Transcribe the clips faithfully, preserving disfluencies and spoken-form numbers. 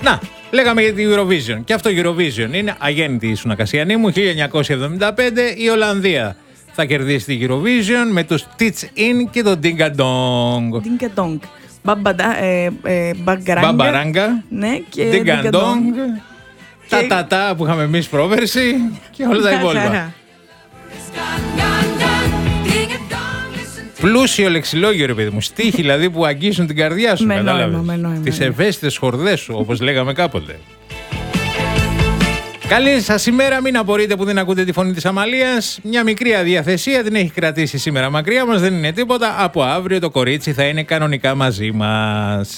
Να, λέγαμε για την Eurovision. Και αυτό Eurovision είναι αγέννητη ήσουνα Κασιανή μου, χίλια εννιακόσια εβδομήντα πέντε η Ολλανδία θα κερδίσει την Eurovision με τους Tits In και το Dinga Dong. Dinga Dong. Μπαμπαράγκα. Ναι, και Dinga Dong. Τα τα τα που είχαμε εμείς πρόπερση και όλα τα υπόλοιπα. Πλούσιο λεξιλόγιο, ρε παιδί μου. Στίχοι δηλαδή που αγγίζουν την καρδιά σου. Κατάλαβες. Τις ευαίσθητες χορδές σου, όπως λέγαμε κάποτε. Καλή σας ημέρα, μην απορείτε που δεν ακούτε τη φωνή της Αμαλίας. Μια μικρή αδιαθεσία την έχει κρατήσει σήμερα μακριά μας, δεν είναι τίποτα. Από αύριο το κορίτσι θα είναι κανονικά μαζί μας.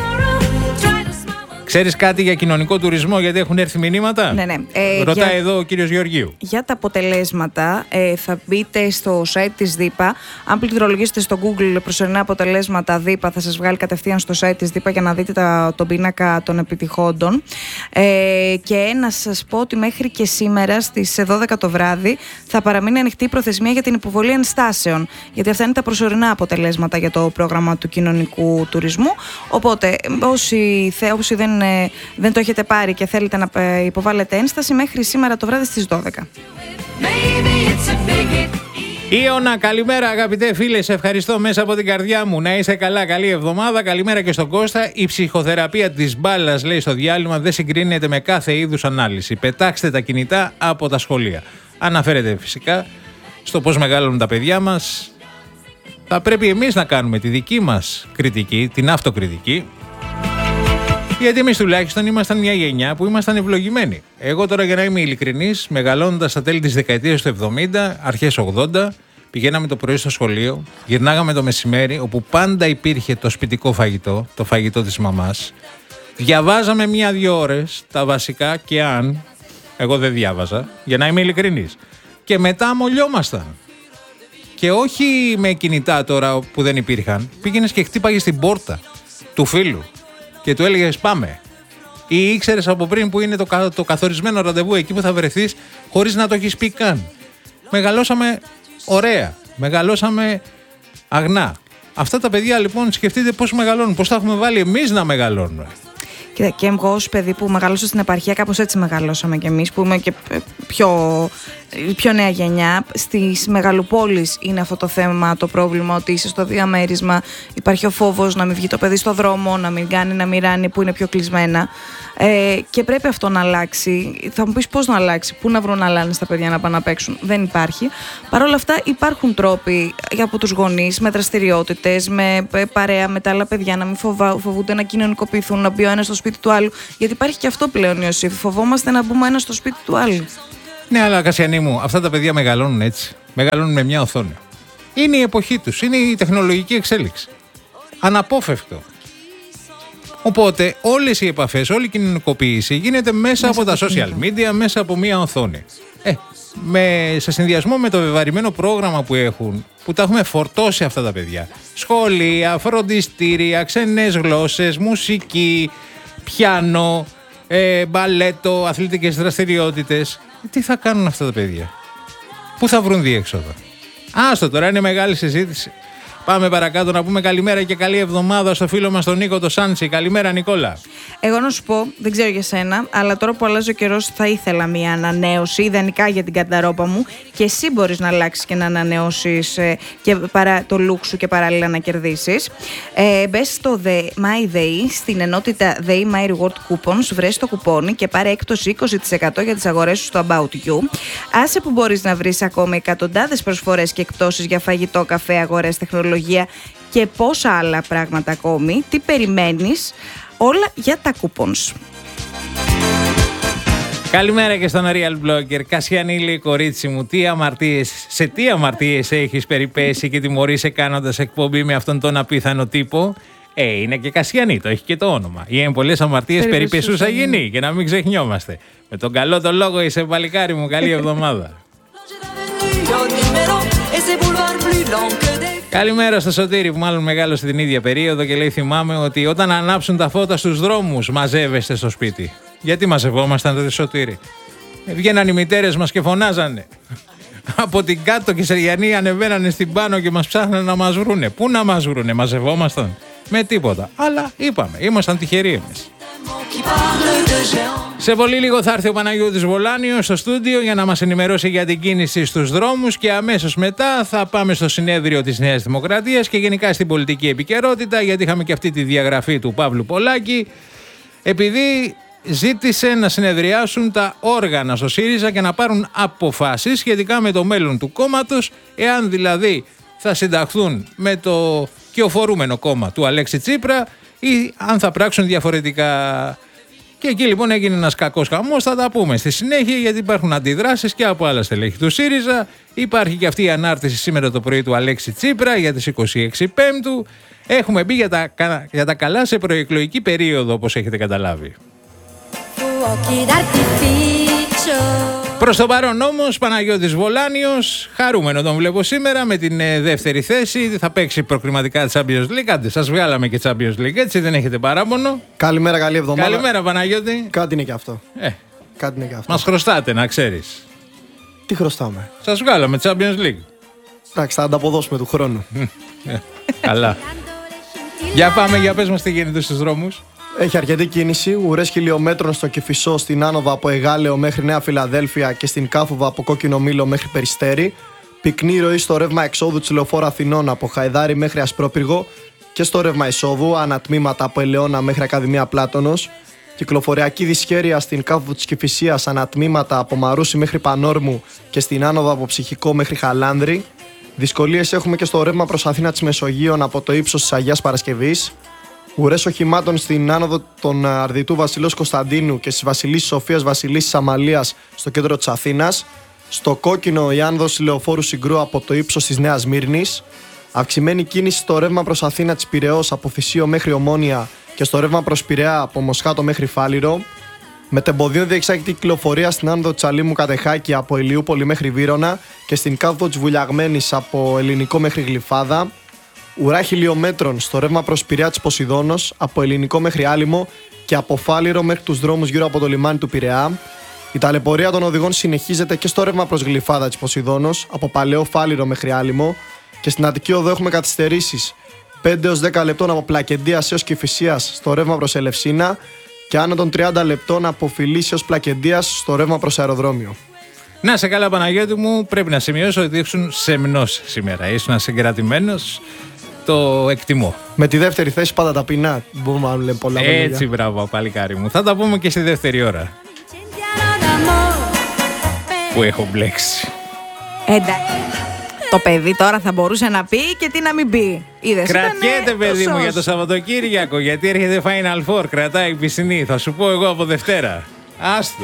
Ξέρεις κάτι για κοινωνικό τουρισμό, γιατί έχουν έρθει μηνύματα? Ναι, ναι. Ε, Ρωτάει για, εδώ ο κύριος Γεωργίου. Για τα αποτελέσματα ε, θα μπείτε στο site της ΔΥΠΑ. Αν πληκτρολογήσετε στο Google προσωρινά αποτελέσματα ΔΥΠΑ, θα σας βγάλει κατευθείαν στο site της ΔΥΠΑ για να δείτε τα, τον πίνακα των επιτυχόντων. Ε, και να σας πω ότι μέχρι και σήμερα στις δώδεκα το βράδυ θα παραμείνει ανοιχτή η προθεσμία για την υποβολή ενστάσεων. Γιατί αυτά είναι τα προσωρινά αποτελέσματα για το πρόγραμμα του κοινωνικού τουρισμού. Οπότε όσοι, όσοι δεν δεν το έχετε πάρει και θέλετε να υποβάλλετε ένσταση, μέχρι σήμερα το βράδυ στις δώδεκα. Ιωνα, καλημέρα αγαπητέ φίλε, σε ευχαριστώ μέσα από την καρδιά μου. Να είσαι καλά, καλή εβδομάδα. Καλημέρα και στον Κώστα. Η ψυχοθεραπεία της μπάλας, λέει στο διάλειμμα, δεν συγκρίνεται με κάθε είδους ανάλυση. Πετάξτε τα κινητά από τα σχολεία. Αναφέρεται φυσικά στο πώς μεγαλώνουν τα παιδιά μας. Θα πρέπει εμείς να κάνουμε τη δική μας κριτική, την αυτοκριτική. Γιατί εμείς τουλάχιστον ήμασταν μια γενιά που ήμασταν ευλογημένοι. Εγώ τώρα, για να είμαι ειλικρινής, μεγαλώνοντας στα τέλη της δεκαετίας του εβδομήντα, αρχές ογδόντα, πηγαίναμε το πρωί στο σχολείο, γυρνάγαμε το μεσημέρι, όπου πάντα υπήρχε το σπιτικό φαγητό, το φαγητό της μαμάς. Διαβάζαμε μία-δύο ώρες τα βασικά και αν, εγώ δεν διάβαζα, για να είμαι ειλικρινής. Και μετά αμολιόμασταν. Και όχι με κινητά τώρα που δεν υπήρχαν. Πήγαινες και χτύπαγες την πόρτα του φίλου και του έλεγες πάμε. Ή ήξερες από πριν που είναι το, το καθορισμένο ραντεβού εκεί που θα βρεθείς, χωρίς να το έχεις πει καν. Μεγαλώσαμε ωραία. Μεγαλώσαμε αγνά. Αυτά τα παιδιά λοιπόν, σκεφτείτε πώς μεγαλώνουν, πώς τα έχουμε βάλει εμείς να μεγαλώνουν. Και, και εγώ ως παιδί που μεγαλώσα στην επαρχία, κάπως έτσι μεγαλώσαμε κι εμείς, που είμαι και πιο, πιο νέα γενιά. Στις μεγαλοπόλεις είναι αυτό το θέμα, το πρόβλημα, ότι είσαι στο διαμέρισμα, υπάρχει ο φόβος να μην βγει το παιδί στο δρόμο, να μην κάνει, να μην ράνει, που είναι πιο κλεισμένα. Ε, και πρέπει αυτό να αλλάξει. Θα μου πεις πώς να αλλάξει, πού να βρουν να αλλάνε στα παιδιά να πάνε να παίξουν. Δεν υπάρχει. Παρ' όλα αυτά υπάρχουν τρόποι από τους γονείς, με δραστηριότητες, με παρέα με τα άλλα παιδιά, να μην φοβά, φοβούνται να κοινωνικοποιηθούν, να μπει ο ένας στο σπίτι του άλλου. Γιατί υπάρχει και αυτό πλέον, Ιωσήφ. Φοβόμαστε να μπούμε ένα στο σπίτι του άλλου. Ναι, αλλά Κασιανή μου, αυτά τα παιδιά μεγαλώνουν έτσι. Μεγαλώνουν με μια οθόνη. Είναι η εποχή τους, είναι η τεχνολογική εξέλιξη. Αναπόφευκτο. Οπότε όλες οι επαφές, όλη η κοινωνικοποίηση γίνεται μέσα, μέσα από τα social media, μέσα από μία οθόνη. Ε, με, σε συνδυασμό με το βεβαρημένο πρόγραμμα που έχουν, που τα έχουμε φορτώσει αυτά τα παιδιά. Σχολεία, φροντιστήρια, ξενές γλώσσες, μουσική, πιάνο, ε, μπαλέτο, αθλητικές δραστηριότητες. Τι θα κάνουν αυτά τα παιδιά? Πού θα βρουν διέξοδο? Άστο τώρα, είναι μεγάλη συζήτηση. Πάμε παρακάτω να πούμε καλημέρα και καλή εβδομάδα στο φίλο μας τον Νίκο το Σάντσι. Καλημέρα Νικόλα. Εγώ να σου πω, δεν ξέρω για σένα, αλλά τώρα που αλλάζει ο καιρός θα ήθελα μια ανανέωση, ιδανικά για την καρταρόπα μου, και εσύ μπορείς να αλλάξεις και να ανανεώσεις ε, και παρά, το look σου και παράλληλα να κερδίσεις. Ε, μπες στο The My Day, στην ενότητα They My Reward Coupons, βρες το κουπόνι και πάρε έκπτωση είκοσι τοις εκατό για τις αγορές σου στο About You. Άσε που μπορείς να βρεις ακόμα εκατοντάδες προσφορές και εκπτώσεις για φαγητό, καφέ, αγορές, τεχνολογία και πόσα άλλα πράγματα ακόμη. Τι περιμένεις? Όλα για τα coupons. Καλημέρα και στον Real Blogger. Κασιανή, λέει, κορίτσι μου, τι αμαρτίες, σε τι αμαρτίες έχεις περιπέσει και τιμωρείσαι κάνοντας εκπομπή με αυτόν τον απίθανο τύπο? Ε, είναι και Κασιανή, το έχει και το όνομα. Ή εν πολλές αμαρτίες περιπεσούσα γίνει, και να μην ξεχνιόμαστε. Με τον καλό το λόγο είσαι, παλικάρι μου, καλή εβδομάδα. Καλημέρα στο Σωτήρι που μάλλον μεγάλωσε την ίδια περίοδο και λέει, θυμάμαι ότι όταν ανάψουν τα φώτα στους δρόμους μαζεύεστε στο σπίτι. Γιατί μαζευόμασταν τότε, Σωτήρι? Βγαίναν οι μητέρες μας και φωνάζανε. Από την κάτω και Σεριανοί ανεβαίνανε στην πάνω και μας ψάχνανε να μας βρούνε. Πού να μας βρούνε? Μαζευόμασταν? Με τίποτα. Αλλά είπαμε, ήμασταν τυχεροί εμείς. Σε πολύ λίγο θα έρθει ο Παναγιώτης Βολάνιος στο στούντιο για να μας ενημερώσει για την κίνηση στους δρόμους και αμέσως μετά θα πάμε στο συνέδριο της Νέας Δημοκρατίας και γενικά στην πολιτική επικαιρότητα, γιατί είχαμε και αυτή τη διαγραφή του Παύλου Πολάκη, επειδή ζήτησε να συνεδριάσουν τα όργανα στο ΣΥΡΙΖΑ και να πάρουν αποφάσεις σχετικά με το μέλλον του κόμματος, εάν δηλαδή θα συνταχθούν με το κυοφορούμενο κόμμα του Αλέξη Τσίπρα ή αν θα πράξουν διαφορετικά. Και εκεί λοιπόν έγινε ένας κακός χαμός, θα τα πούμε στη συνέχεια, γιατί υπάρχουν αντιδράσεις και από άλλα στελέχη του ΣΥΡΙΖΑ. Υπάρχει και αυτή η ανάρτηση σήμερα το πρωί του Αλέξη Τσίπρα για τις είκοσι έξι Πέμπτου. Έχουμε μπει για τα, για τα καλά σε προεκλογική περίοδο, όπως έχετε καταλάβει. Προς το παρόν όμως, Παναγιώτης Βολάνιος, χαρούμενο τον βλέπω σήμερα με την ε, δεύτερη θέση. Θα παίξει προκριματικά Champions League. Άντε, σας βγάλαμε και Champions League, έτσι δεν έχετε παράπονο. Καλημέρα, καλή εβδομάδα. Καλημέρα, Παναγιώτη. Κάτι είναι και αυτό. Ε, Κάτι είναι και αυτό. Μας χρωστάτε, να ξέρεις. Τι χρωστάμε? Σας βγάλαμε Champions League. Εντάξει, θα ανταποδώσουμε του χρόνου. ε, καλά. Για πάμε, για πες μας τι γίνεται στους δρόμους. Έχει αρκετή κίνηση. Ουρές χιλιόμετρων στο Κηφισό, στην άνοδο από Εγάλεο μέχρι Νέα Φιλαδέλφια και στην Κάφοβα από Κόκκινο Μήλο μέχρι Περιστέρι. Πυκνή ροή στο ρεύμα εξόδου της Λεωφόρου Αθηνών από Χαϊδάρι μέχρι Ασπρόπυργο και στο ρεύμα εισόδου, ανατμήματα από Ελαιώνα μέχρι Ακαδημία Πλάτωνος. Κυκλοφοριακή δυσχέρεια στην Κάφοβα της Κηφισίας, ανατμήματα από Μαρούσι μέχρι Πανόρμου και στην άνοδο από Ψυχικό μέχρι Χαλάνδρη. Δυσκολίες έχουμε και στο ρεύμα προς Αθήνα της Μεσογείων από το ύψος της Αγίας Παρασκευής. Ουρές οχημάτων στην άνοδο των Αρδιτού Βασιλός Κωνσταντίνου και στις Βασιλής Σοφίας Βασιλής της Αμαλίας στο κέντρο της Αθήνας. Στο κόκκινο η άνοδος Λεωφόρου Συγκρού από το ύψος της Νέας Μύρνης. Αυξημένη κίνηση στο ρεύμα προς Αθήνα της Πειραιώς από Φυσίο μέχρι Ομόνια και στο ρεύμα προς Πειραιά από Μοσχάτο μέχρι Φάληρο. Μετεμποδίων διεξάγεται κυκλοφορία στην άνοδο Τσαλίμου Κατεχάκη από Ηλιούπολη μέχρι Βύρωνα και στην κάθοδο της Βουλιαγμένης από Ελληνικό μέχρι Γλυφάδα. Ουρά χιλιόμετρων στο ρεύμα προς Πειραιά της Ποσειδώνος από Ελληνικό μέχρι Άλυμο και από Φάληρο μέχρι τους δρόμους γύρω από το λιμάνι του Πειραιά. Η ταλαιπωρία των οδηγών συνεχίζεται και στο ρεύμα προς Γλυφάδα της Ποσειδώνος από Παλαιό Φάληρο μέχρι Άλυμο και στην Αττική Οδό έχουμε καθυστερήσεις πέντε έως δέκα λεπτών από Πλακεντίας έως Κηφισίας στο ρεύμα προς Ελευσίνα και άνω των τριάντα λεπτών από Φιλής έως Πλακεντίας στο ρεύμα προς αεροδρόμιο. Να σε καλά, Παναγιώτη μου, πρέπει να σημειώσω ότι ήσουν σεμνός σήμερα. Ήσουν συγκρατημένος. Το εκτιμώ. Με τη δεύτερη θέση πάντα ταπεινά. Μπορούμε να λέμε πολλά λόγια. Έτσι, μπράβο, παλικάρι μου. Θα τα πούμε και στη δεύτερη ώρα. Που έχω μπλέξει. Εντάξει. Το παιδί τώρα θα μπορούσε να πει και τι να μην πει. Είδες, κρατιέται, ήτανε, παιδί το μου, σως. για το Σαββατοκύριακο. Γιατί έρχεται Final Four. Κρατάει η πισινή. Θα σου πω εγώ από Δευτέρα. Άστο.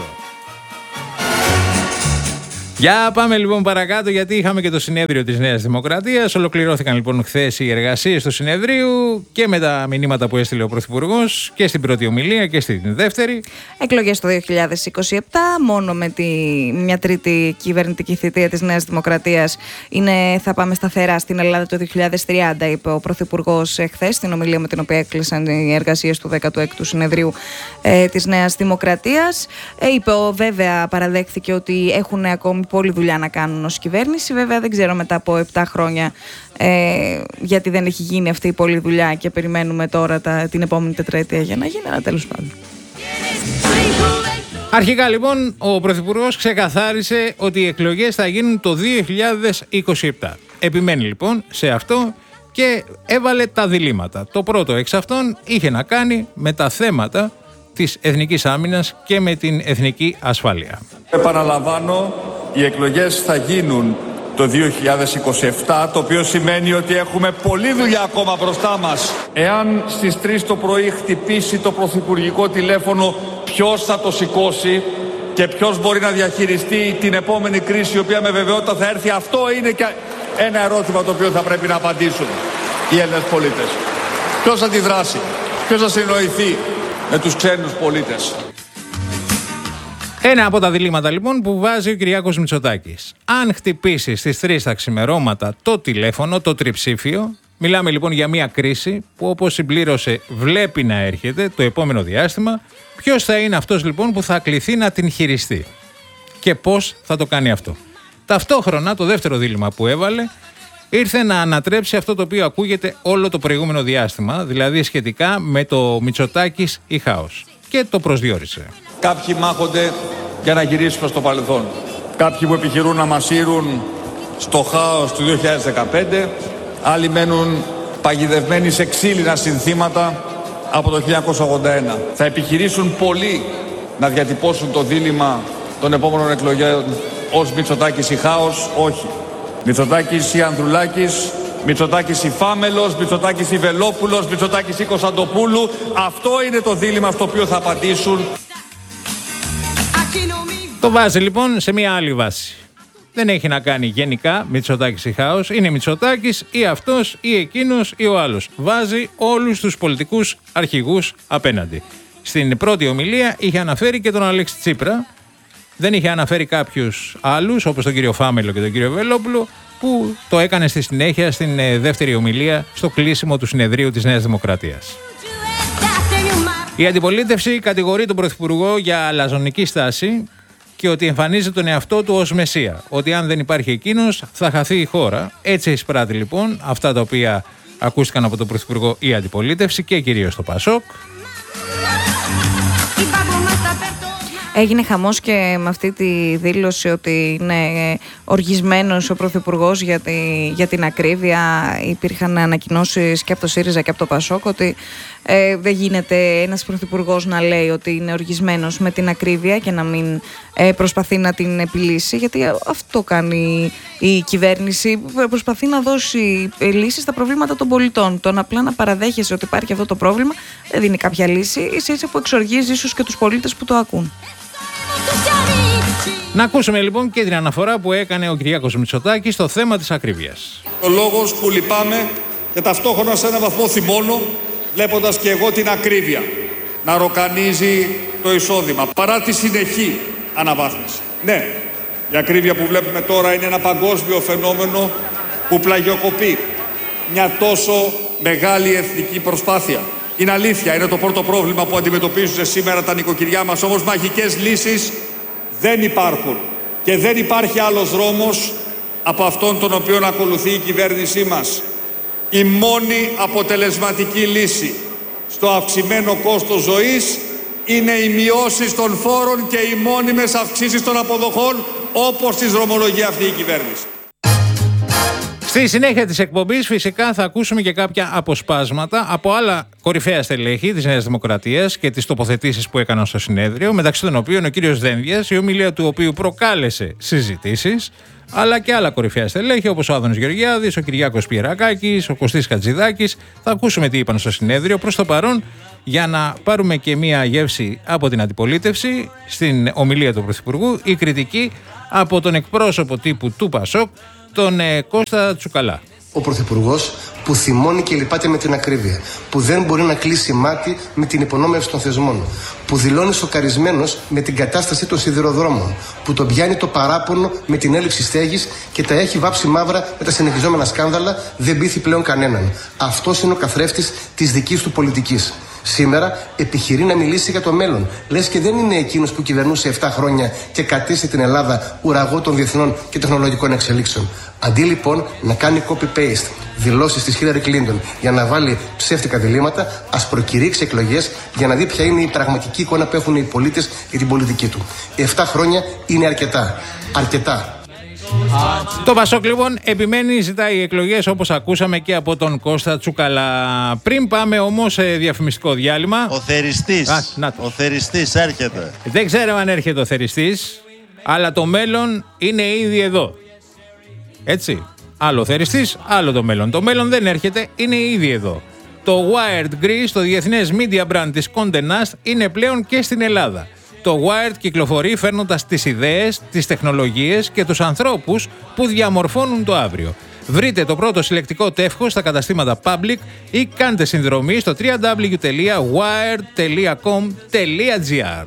Για πάμε λοιπόν παρακάτω, γιατί είχαμε και το συνέδριο της Νέας Δημοκρατίας. Ολοκληρώθηκαν λοιπόν χθες οι εργασίες του συνεδρίου και με τα μηνύματα που έστειλε ο Πρωθυπουργός και στην πρώτη ομιλία και στην δεύτερη. Εκλογές το δύο χιλιάδες είκοσι επτά, μόνο με τη, μια τρίτη κυβερνητική θητεία της Νέας Δημοκρατίας είναι, θα πάμε σταθερά στην Ελλάδα το δύο χιλιάδες τριάντα, είπε ο Πρωθυπουργός χθες στην ομιλία με την οποία έκλεισαν οι εργασίες του δέκατου έκτου συνεδρίου ε, της Νέας Δημοκρατίας. Ε, είπε, ο, βέβαια παραδέχθηκε ότι έχουν ακόμη πολλή δουλειά να κάνουν ως κυβέρνηση. Βέβαια δεν ξέρω μετά από επτά χρόνια ε, γιατί δεν έχει γίνει αυτή η πολλή δουλειά και περιμένουμε τώρα τα, την επόμενη τετραετία για να γίνει, αλλά τέλος πάντων. Αρχικά λοιπόν ο Πρωθυπουργός ξεκαθάρισε ότι οι εκλογές θα γίνουν το δύο χιλιάδες είκοσι επτά. Επιμένει λοιπόν σε αυτό και έβαλε τα διλήμματα. Το πρώτο εξ αυτών είχε να κάνει με τα θέματα της εθνικής άμυνας και με την εθνική ασφάλεια. Επαναλαμβάνω, οι εκλογές θα γίνουν το δύο χιλιάδες είκοσι επτά, το οποίο σημαίνει ότι έχουμε πολλή δουλειά ακόμα μπροστά μας. Εάν στις τρεις το πρωί χτυπήσει το πρωθυπουργικό τηλέφωνο, ποιος θα το σηκώσει και ποιος μπορεί να διαχειριστεί την επόμενη κρίση, η οποία με βεβαιότητα θα έρθει, αυτό είναι και ένα ερώτημα το οποίο θα πρέπει να απαντήσουν οι Έλληνες πολίτες. Ποιος θα τη δράσει, ποιος θα συνοηθεί με τους ξένους πολίτες. Ένα από τα διλήμματα λοιπόν που βάζει ο Κυριάκος Μητσοτάκης. Αν χτυπήσει στις τρεις τα ξημερώματα το τηλέφωνο, το τριψήφιο, μιλάμε λοιπόν για μια κρίση που, όπως συμπλήρωσε, βλέπει να έρχεται το επόμενο διάστημα. Ποιος θα είναι αυτός λοιπόν που θα κληθεί να την χειριστεί και πώς θα το κάνει αυτό. Ταυτόχρονα το δεύτερο δίλημμα που έβαλε ήρθε να ανατρέψει αυτό το οποίο ακούγεται όλο το προηγούμενο διάστημα, δηλαδή σχετικά με το Μητσοτάκης ή χάος. και το προσδιορίσε. Κάποιοι μάχονται για να γυρίσουμε στο παρελθόν. Κάποιοι που επιχειρούν να μασείρουν στο χάος του δύο χιλιάδες δεκαπέντε, άλλοι μένουν παγιδευμένοι σε ξύλινα συνθήματα από το χίλια εννιακόσια ογδόντα ένα. Θα επιχειρήσουν πολλοί να διατυπώσουν το δίλημμα των επόμενων εκλογών ως Μητσοτάκης ή χάος? Όχι. Μητσοτάκης ή Ανδρουλάκης, Μητσοτάκης ή Φάμελος, Μητσοτάκης ή Βελόπουλος, Μητσοτάκης ή Κωνσταντοπούλου. Αυτό είναι το δίλημμα στο οποίο θα απαντήσουν. Το βάζει λοιπόν σε μια άλλη βάση. Δεν έχει να κάνει γενικά Μητσοτάκης ή χάος. Είναι Μητσοτάκης ή αυτός ή εκείνος ή ο άλλος. Βάζει όλους τους πολιτικούς αρχηγούς απέναντι. Στην πρώτη ομιλία είχε αναφέρει και τον Αλέξη Τσίπρα. Δεν είχε αναφέρει κάποιους άλλους, όπως τον κύριο Φάμελο και τον κύριο Βελόπουλο, που το έκανε στη συνέχεια στην δεύτερη ομιλία στο κλείσιμο του συνεδρίου της Νέας Δημοκρατίας. Η αντιπολίτευση κατηγορεί τον Πρωθυπουργό για αλαζονική στάση και ότι εμφανίζει τον εαυτό του ως μεσία. Ότι αν δεν υπάρχει εκείνος θα χαθεί η χώρα. Έτσι εισπράττει λοιπόν αυτά τα οποία ακούστηκαν από τον Πρωθυπουργό η αντιπολίτευση και κυρίως το ΠΑΣΟΚ. Έγινε χαμός και με αυτή τη δήλωση ότι είναι οργισμένος ο Πρωθυπουργός για, τη, για την ακρίβεια. Υπήρχαν ανακοινώσεις και από το ΣΥΡΙΖΑ και από το ΠΑΣΟΚ ότι ε, δεν γίνεται ένας Πρωθυπουργός να λέει ότι είναι οργισμένος με την ακρίβεια και να μην ε, προσπαθεί να την επιλύσει, γιατί αυτό κάνει η κυβέρνηση. Προσπαθεί να δώσει λύσεις στα προβλήματα των πολιτών. Το να απλά να παραδέχεσαι ότι υπάρχει αυτό το πρόβλημα δεν δίνει κάποια λύση, ίσα ίσα που εξοργίζει ίσως και τους πολίτες που το ακούν. Να ακούσουμε λοιπόν και την αναφορά που έκανε ο Κυριάκος Μητσοτάκης στο θέμα της ακρίβειας. Ο λόγος που λυπάμαι και ταυτόχρονα σε έναν βαθμό θυμώνω, βλέποντας και εγώ την ακρίβεια να ροκανίζει το εισόδημα παρά τη συνεχή αναβάθμιση. Ναι, η ακρίβεια που βλέπουμε τώρα είναι ένα παγκόσμιο φαινόμενο που πλαγιοκοπεί μια τόσο μεγάλη εθνική προσπάθεια. Είναι αλήθεια, είναι το πρώτο πρόβλημα που αντιμετωπίζουν σήμερα τα νοικοκυριά μας, όμως μαγικές λύσεις δεν υπάρχουν και δεν υπάρχει άλλος δρόμος από αυτόν τον οποίο ακολουθεί η κυβέρνησή μας. Η μόνη αποτελεσματική λύση στο αυξημένο κόστος ζωής είναι οι μειώσεις των φόρων και οι μόνιμες αυξήσεις των αποδοχών, όπως τις δρομολογεί αυτή η κυβέρνηση. Στη συνέχεια της εκπομπής φυσικά θα ακούσουμε και κάποια αποσπάσματα από άλλα κορυφαία στελέχη της Νέας Δημοκρατίας και τις τοποθετήσεις που έκαναν στο συνέδριο, μεταξύ των οποίων ο κύριος Δένδιας, η ομιλία του οποίου προκάλεσε συζητήσεις, αλλά και άλλα κορυφαία στελέχη όπως ο Άδωνης Γεωργιάδης, ο Κυριάκος Πιερακάκης, ο Κωστής Χατζηδάκης. Θα ακούσουμε τι είπαν στο συνέδριο. Προς το παρόν, για να πάρουμε και μία γεύση από την αντιπολίτευση στην ομιλία του Πρωθυπουργού, η κριτική από τον εκπρόσωπο τύπου του ΠΑΣΟΚ, τον ε, Κώστα Τσουκαλά. Ο Πρωθυπουργός που θυμώνει και λυπάται με την ακρίβεια, που δεν μπορεί να κλείσει μάτι με την υπονόμευση των θεσμών, που δηλώνει σοκαρισμένος με την κατάσταση των σιδηροδρόμων, που τον πιάνει το παράπονο με την έλλειψη στέγης και τα έχει βάψει μαύρα με τα συνεχιζόμενα σκάνδαλα, δεν πείθει πλέον κανέναν. Αυτός είναι ο καθρέφτης της δικής του πολιτικής. Σήμερα επιχειρεί να μιλήσει για το μέλλον. Λες και δεν είναι εκείνος που κυβερνούσε επτά χρόνια και κατέστησε την Ελλάδα ουραγό των διεθνών και τεχνολογικών εξελίξεων. Αντί λοιπόν να κάνει copy-paste δηλώσεις της Χίλαρη Κλίντον για να βάλει ψεύτικα διλήμματα, ας προκηρύξει εκλογές για να δει ποια είναι η πραγματική εικόνα που έχουν οι πολίτες για την πολιτική του. Επτά χρόνια είναι αρκετά. Αρκετά. Το ΠΑΣΟΚ λοιπόν επιμένει, ζητάει εκλογές όπως ακούσαμε και από τον Κώστα Τσουκαλά. Πριν πάμε όμως σε διαφημιστικό διάλειμμα. Ο θεριστής. Α, να το. Ο θεριστής έρχεται. Δεν ξέρω αν έρχεται ο θεριστής, αλλά το μέλλον είναι ήδη εδώ. Έτσι. Άλλο θεριστής, άλλο το μέλλον. Το μέλλον δεν έρχεται, είναι ήδη εδώ. Το Wired Greece, το διεθνές media brand της Condé Nast, είναι πλέον και στην Ελλάδα. Το Wired κυκλοφορεί φέρνοντας τις ιδέες, τις τεχνολογίες και τους ανθρώπους που διαμορφώνουν το αύριο. Βρείτε το πρώτο συλλεκτικό τεύχος στα καταστήματα Public ή κάντε συνδρομή στο double-u double-u double-u τελεία wired τελεία com τελεία gr.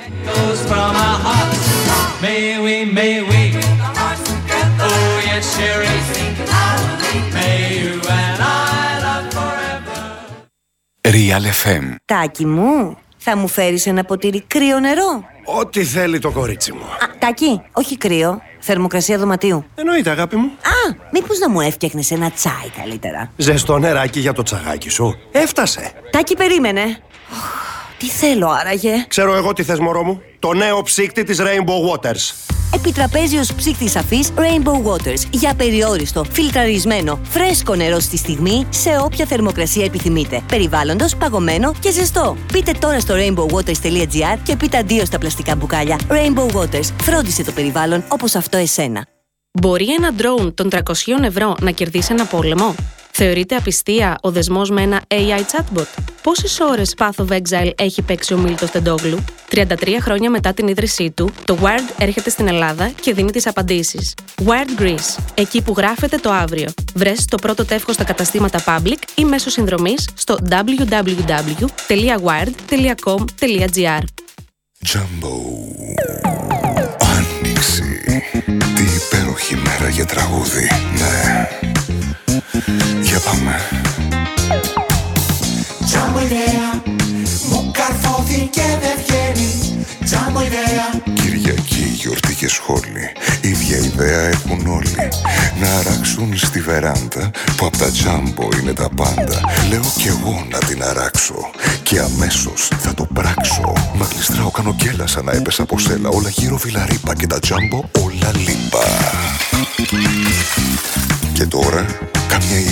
Real εφ εμ. Τάκη μου, θα μου φέρεις ένα ποτήρι κρύο νερό? Ό,τι θέλει το κορίτσι μου. Α, Τάκη, όχι κρύο. Θερμοκρασία δωματίου. Εννοείται, αγάπη μου. Α, μήπως να μου έφτιαχνες ένα τσάι καλύτερα? Ζεστό νεράκι για το τσαγάκι σου. Έφτασε. Τάκη, περίμενε. Τι θέλω άραγε? Ξέρω εγώ τι θες, μωρό μου. Το νέο ψύκτη της Rainbow Waters. Επιτραπέζιος ψύκτης αφής Rainbow Waters. Για περιόριστο, φιλτραρισμένο, φρέσκο νερό στη στιγμή, σε όποια θερμοκρασία επιθυμείτε. Περιβάλλοντος, παγωμένο και ζεστό. Μπείτε τώρα στο rainbow waters τελεία gr και πείτε αντίο στα πλαστικά μπουκάλια. Rainbow Waters. Φρόντισε το περιβάλλον όπως αυτό εσένα. Μπορεί ένα ντρόουν των τριακόσια ευρώ να κερδίσει ένα πόλεμο? Θεωρείται απιστία ο δεσμός με ένα έι άι chatbot? Πόσες ώρες Path of Exile έχει παίξει ο Μίλτος Τεντόγλου? τριάντα τρία χρόνια μετά την ίδρυσή του, το Wired έρχεται στην Ελλάδα και δίνει τις απαντήσεις. Wired Greece, εκεί που γράφεται το αύριο. Βρες το πρώτο τεύχος στα καταστήματα Public ή μέσω συνδρομής στο double-u double-u double-u τελεία wired τελεία com τελεία gr. Jumbo. Άνοιξη. Τι υπέροχη μέρα για τραγούδι. Ναι. Για πάμε. Τζάμπο ιδέα, μου καρφώθηκε δεν βγαίνει. Τζάμπο ιδέα. Κυριακή, γιορτή και σχόλη. Ίδια ιδέα έχουν όλοι. Να αράξουν στη βεράντα που απ' τα Τζάμπο είναι τα πάντα. Λέω κι εγώ να την αράξω και αμέσως θα το πράξω. Μα γλιστράω, κάνω κέλα σαν να έπεσα από σέλα. Όλα γύρω βιλαρίπα και τα Τζάμπο όλα λίπα. Και τώρα καμιά